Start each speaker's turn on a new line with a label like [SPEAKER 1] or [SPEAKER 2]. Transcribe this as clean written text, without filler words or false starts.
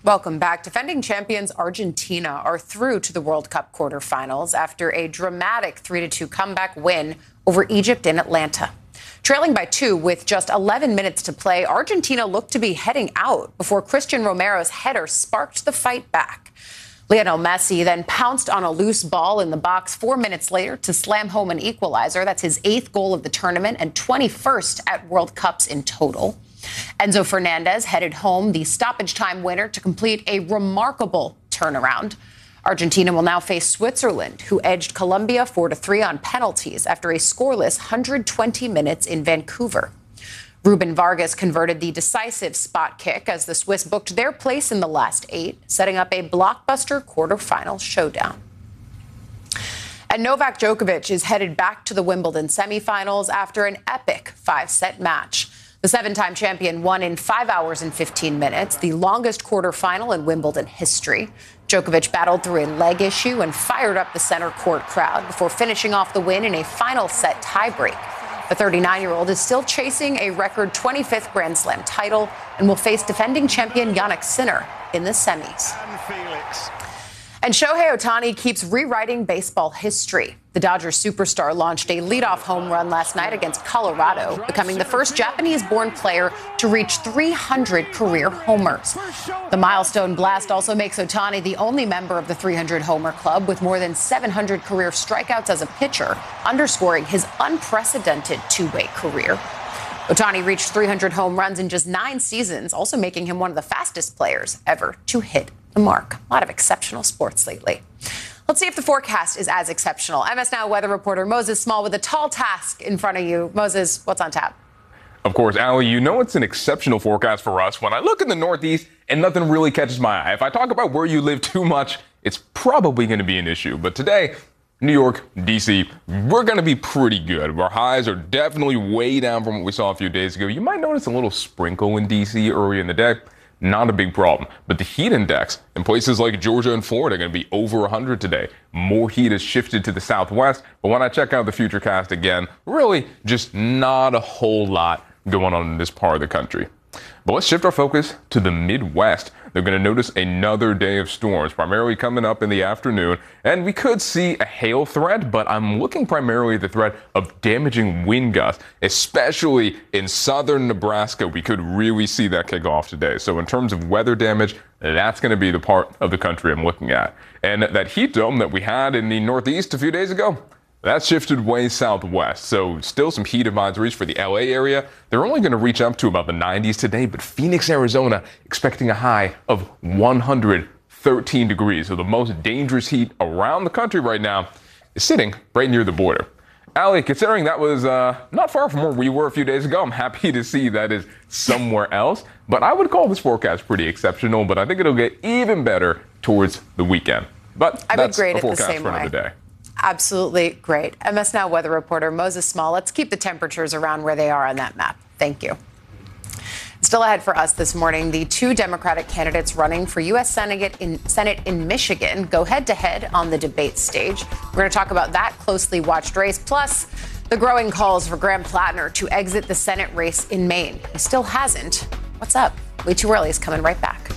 [SPEAKER 1] Welcome back. Defending champions Argentina are through to the World Cup quarterfinals after a dramatic 3-2 comeback win over Egypt in Atlanta. Trailing by 2 with just 11 minutes to play, Argentina looked to be heading out before Christian Romero's header sparked the fight back. Lionel Messi then pounced on a loose ball in the box 4 minutes later to slam home an equalizer. That's his 8th goal of the tournament and 21st at World Cups in total. Enzo Fernandez headed home the stoppage time winner to complete a remarkable turnaround. Argentina will now face Switzerland, who edged Colombia 4-3 on penalties after a scoreless 120 minutes in Vancouver. Ruben Vargas converted the decisive spot kick as the Swiss booked their place in the last 8, setting up a blockbuster quarterfinal showdown. And Novak Djokovic is headed back to the Wimbledon semifinals after an epic 5-set match. The 7-time champion won in 5 hours and 15 minutes, the longest quarterfinal in Wimbledon history. Djokovic battled through a leg issue and fired up the center court crowd before finishing off the win in a final set tiebreak. The 39-year-old is still chasing a record 25th Grand Slam title and will face defending champion Jannik Sinner in the semis. And Shohei Ohtani keeps rewriting baseball history. The Dodgers superstar launched a leadoff home run last night against Colorado, becoming the first Japanese-born player to reach 300 career homers. The milestone blast also makes Ohtani the only member of the 300-homer club with more than 700 career strikeouts as a pitcher, underscoring his unprecedented two-way career. Ohtani reached 300 home runs in just 9 seasons, also making him one of the fastest players ever to hit the mark. A lot of exceptional sports lately. Let's see if the forecast is as exceptional. MS Now weather reporter Moses Small with a tall task in front of you. Moses, what's on tap?
[SPEAKER 2] Of course, Allie, you know it's an exceptional forecast for us when I look in the Northeast and nothing really catches my eye. If I talk about where you live too much, it's probably going to be an issue. But today, New York, D.C., we're going to be pretty good. Our highs are definitely way down from what we saw a few days ago. You might notice a little sprinkle in D.C. early in the day. Not a big problem. But the heat index in places like Georgia and Florida are going to be over 100 today. More heat has shifted to the southwest. But when I check out the futurecast again, really just not a whole lot going on in this part of the country. But let's shift our focus to the Midwest. They're going to notice another day of storms, primarily coming up in the afternoon. And we could see a hail threat, but I'm looking primarily at the threat of damaging wind gusts, especially in southern Nebraska. We could really see that kick off today. So in terms of weather damage, that's going to be the part of the country I'm looking at. And that heat dome that we had in the Northeast a few days ago, that shifted way southwest, so still some heat advisories for the LA area. They're only going to reach up to about the 90s today, but Phoenix, Arizona, expecting a high of 113 degrees. So the most dangerous heat around the country right now is sitting right near the border. Allie, considering that was not far from where we were a few days ago, I'm happy to see that is somewhere else. But I would call this forecast pretty exceptional, but I think it'll get even better towards the weekend. But that's a forecast for another day.
[SPEAKER 1] Absolutely great. MS Now weather reporter Moses Small. Let's keep the temperatures around where they are on that map. Thank you. Still ahead for us this morning, the 2 Democratic candidates running for U.S. Senate in Michigan go head-to-head on the debate stage. We're going to talk about that closely watched race, plus the growing calls for Graham Plattner to exit the Senate race in Maine. He still hasn't. What's up? Way Too Early is coming right back.